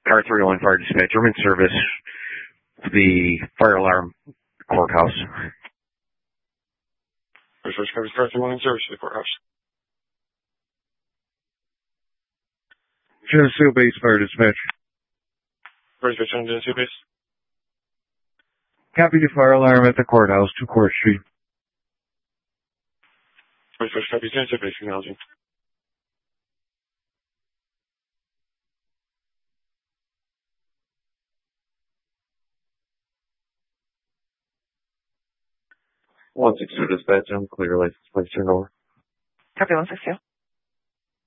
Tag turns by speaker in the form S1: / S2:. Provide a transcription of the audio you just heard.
S1: Car 301 Fire Dispatch. I'm in service. The fire alarm courthouse.
S2: First Coverage Car 301 in service to the courthouse.
S3: Geneseo Base Fire Dispatch.
S2: First Dispatch on Geneseo Base.
S3: Copy the fire alarm at the courthouse, 2 Court Street.
S2: First Copy Geneseo Base, acknowledging.
S1: One 162 dispatch, I'm clear, license plate turned over.
S4: Copy 162.